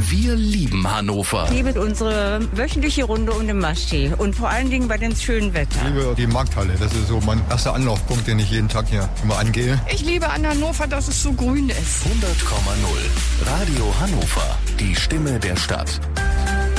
Wir lieben Hannover. Ich liebe unsere wöchentliche Runde um den Maschsee und vor allen Dingen bei dem schönen Wetter. Ich liebe die Markthalle, das ist so mein erster Anlaufpunkt, den ich jeden Tag hier immer angehe. Ich liebe an Hannover, dass es so grün ist. 100,0 Radio Hannover, die Stimme der Stadt.